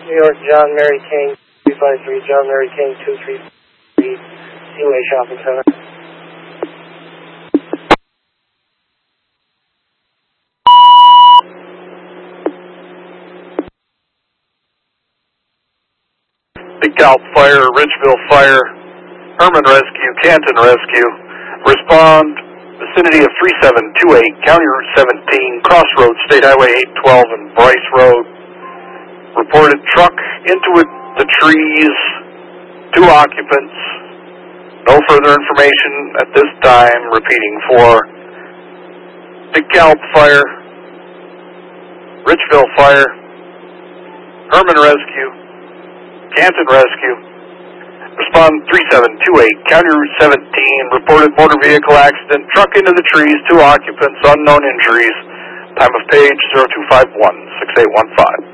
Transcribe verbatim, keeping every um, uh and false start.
New York, John Mary King, three five three, John Mary King, two three three, Seaway Shopping Center. DeKalb Fire, Ridgeville Fire, Herman Rescue, Canton Rescue. Respond, vicinity of three seven two eight, County Route seventeen, Crossroads, State Highway eight twelve and Bryce Road. Reported truck into it, the trees, two occupants. No further information at this time. Repeating for DeKalb Fire, Ridgeville Fire, Herman Rescue, Canton Rescue. Respond three seven two eight, County Route seventeen, reported motor vehicle accident, truck into the trees, two occupants, unknown injuries. Time of page zero two five one, six eight one five.